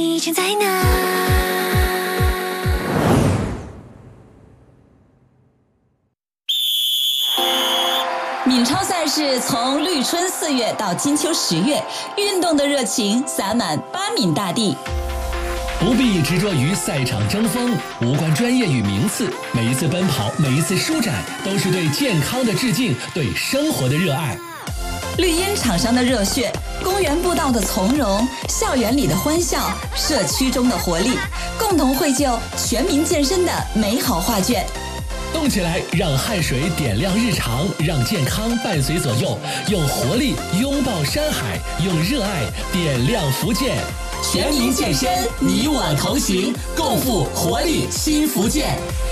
你正在哪？ 闽超赛事从绿春4月到金秋10月，运动的热情洒满巴闽大地。 不必执着于赛场争锋，无关专业与名次，每一次奔跑，每一次舒展，都是对健康的致敬，对生活的热爱。 绿茵场上的热血，公园步道的从容，校园里的欢笑，社区中的活力，共同绘就全民健身的美好画卷。 动起来，让汗水点亮日常，让健康伴随左右，用活力拥抱山海，用热爱点亮福建。全民健身，你我同行，共赴活力新福建。